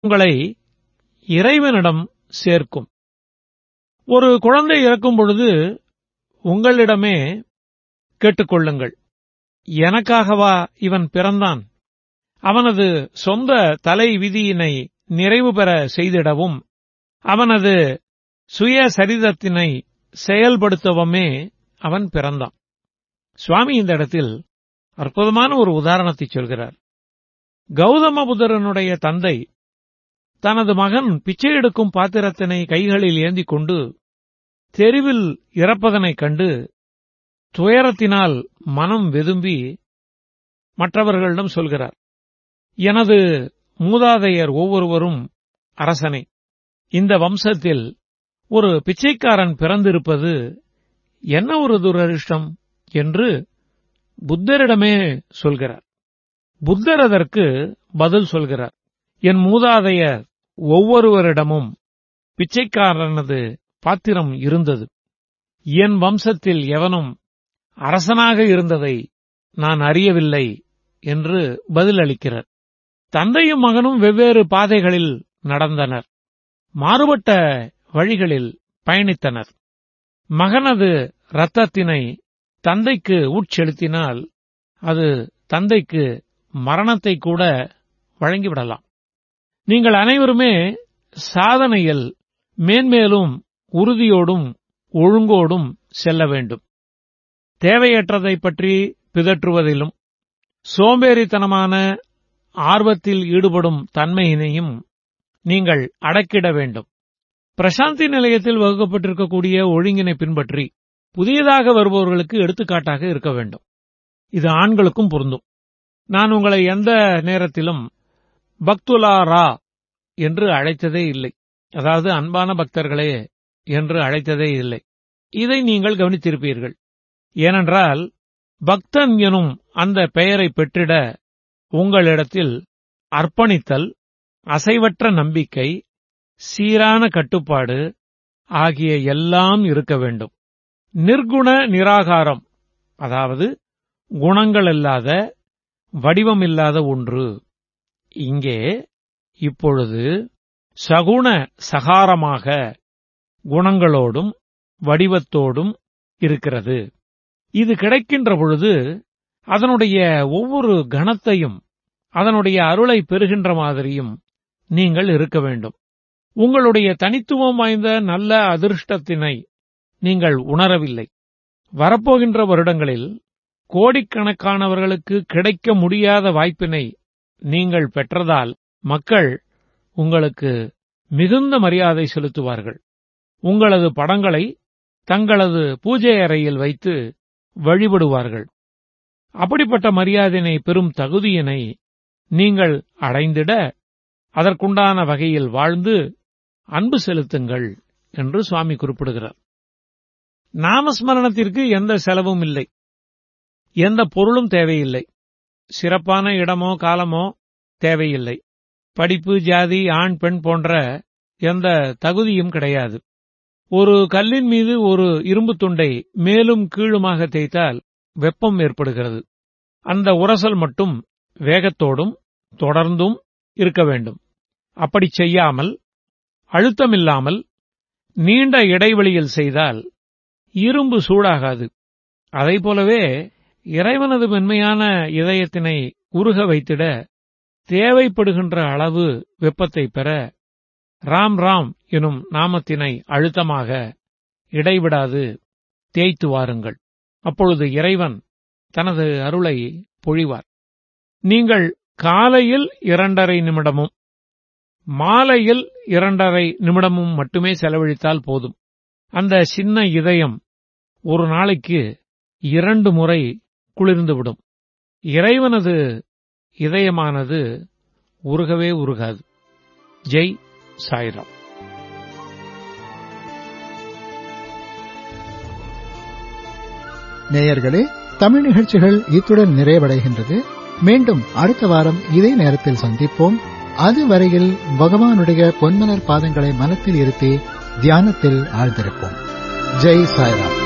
உங்களை இறைவனிடம் சேர்க்கும். ஒரு குழந்தை இறக்கும் பொழுது உங்களிடமே கேட்டுக்கொள்ளுங்கள், எனக்காகவா இவன் பிறந்தான்? அவனது சொந்த தலை விதியினை நிறைவு பெற செய்திடவும் அவனது சுயசரிதத்தினை செயல்படுத்தவுமே அவன் பிறந்தான். சுவாமி இந்த இடத்தில் அற்புதமான ஒரு உதாரணத்தை சொல்கிறார். கௌதம புத்தரனுடைய தந்தை தனது மகன் பிச்சை எடுக்கும் பாத்திரத்தினை கைகளில் ஏந்திக் கொண்டு தெருவில் இறப்பதனைக் கண்டு துயரத்தினால் மனம் வெதும்பி மற்றவர்களிடம் சொல்கிறார், எனது மூதாதையர் ஒவ்வொருவரும் அரசனே, இந்த வம்சத்தில் ஒரு பிச்சைக்காரன் பிறந்திருப்பது என்ன ஒரு துரதிர்ஷ்டம் என்று புத்தரிடமே சொல்கிறார். புத்தர் அதற்கு பதில் சொல்கிறார், என் மூதாதையர் ஒவ்வொருவரிடமும் பிச்சைக்காரனது பாத்திரம் இருந்தது. என் வம்சத்தில் எவனும் அரசனாக இருந்ததை நான் அறியவில்லை என்று பதிலளிக்கிறார். தந்தையும் மகனும் வெவ்வேறு பாதைகளில் நடந்தனர், மாறுபட்ட வழிகளில் பயணித்தனர். மகனது இரத்தத்தினை தந்தைக்கு உட்செலுத்தினால் அது தந்தைக்கு மரணத்தை கூட வழங்கிவிடலாம். நீங்கள் அனைவருமே சாதனையில் மேன்மேலும் உறுதியோடும் ஒழுங்கோடும் செல்ல வேண்டும். தேவையற்றதைப் பற்றி பிதற்றுவதிலும் சோம்பேறித்தனமான ஆர்வத்தில் ஈடுபடும் தன்மையினையும் நீங்கள் அடக்கிட வேண்டும். பிரசாந்தி நிலையத்தில் வகுக்கப்பட்டிருக்கக்கூடிய ஒழுங்கினை பின்பற்றி புதியதாக வருபவர்களுக்கு எடுத்துக்காட்டாக இருக்க வேண்டும். இது ஆண்களுக்கும் பொருந்தும். நான் உங்களை எந்த நேரத்திலும் பக்துலா ரா என்று அழைத்ததே இல்லை, அதாவது அன்பான பக்தர்களே என்று அழைத்ததே இல்லை. இதை நீங்கள் கவனித்திருப்பீர்கள். ஏனென்றால் பக்தன் எனும் அந்த பெயரை பெற்றிட உங்களிடத்தில் அர்ப்பணித்தல், அசைவற்ற நம்பிக்கை, சீரான கட்டுப்பாடு ஆகிய எல்லாம் இருக்க வேண்டும். நிர்குண நிராகாரம், அதாவது குணங்களில்லாத வடிவமில்லாத ஒன்று இங்கே இப்பொழுது சகுண சகாரமாக குணங்களோடும் வடிவத்தோடும் இருக்கிறது. இது கிடைக்கின்ற பொழுது அதனுடைய ஒவ்வொரு கணத்தையும் அதனுடைய அருளை பெறுகின்ற மாதிரியும் நீங்கள் இருக்க வேண்டும். உங்களுடைய தனித்துவம் வாய்ந்த நல்ல அதிர்ஷ்டத்தினை நீங்கள் உணரவில்லை. வரப்போகின்ற வருடங்களில் கோடிக்கணக்கானவர்களுக்கு கிடைக்க முடியாத வாய்ப்பினை நீங்கள் பெற்றதால் மக்கள் உங்களுக்கு மிகுந்த மரியாதை செலுத்துவார்கள். உங்களது படங்களை தங்களது பூஜை அறையில் வைத்து வழிபடுவார்கள். அப்படிப்பட்ட மரியாதையினை பெறும் தகுதியினை நீங்கள் அடைந்திட அதற்குண்டான வகையில் வாழ்ந்து அன்பு செலுத்துங்கள் என்று சுவாமி குறிப்பிடுகிறார். நாமஸ்மரணத்திற்கு எந்த செலவும் இல்லை, எந்த பொருளும் தேவையில்லை, சிறப்பான இடமோ காலமோ தேவையில்லை, படிப்பு, ஜாதி, ஆண் பெண் போன்ற எந்த தகுதியும் கிடையாது. ஒரு கல்லின் மீது ஒரு இரும்பு துண்டை மேலும் கீழுமாக தேய்த்தால் வெப்பம் ஏற்படுகிறது. அந்த உரசல் மட்டும் வேகத்தோடும் தொடர்ந்தும் இருக்க வேண்டும். அப்படி செய்யாமல் அழுத்தமில்லாமல் நீண்ட இடைவெளியில் செய்தால் இரும்பு சூடாகாது. அதைப்போலவே இறைவனது மென்மையான இதயத்தினை உருக வைத்திட தேவைப்படுகின்ற அளவு வெப்பத்தை பெற ராம் ராம் எனும் நாமத்தினை அழுத்தமாக இடைவிடாது தேய்த்து வாருங்கள். அப்பொழுது இறைவன் தனது அருளை பொழிவார். நீங்கள் காலையில் 2½ நிமிடமும் மாலையில் 2½ நிமிடமும் மட்டுமே செலவழித்தால் போதும். அந்த சின்ன இதயம் ஒரு நாளைக்கு 2 முறை குளிர்ந்துவிடும். இறைவனது இதயமானது உருகவே உருகாது. ஜெய் சாய்ராம். நேயர்களே, தமிழ் நிகழ்ச்சிகள் இத்துடன் நிறைவடைகின்றது. மீண்டும் அடுத்த வாரம் இதே நேரத்தில் சந்திப்போம். அதுவரையில் பகவானுடைய பொன்மலர் பாதங்களை மனத்தில் இருத்தி தியானத்தில் ஆழ்ந்திருப்போம். ஜெய் சாய்ராம்.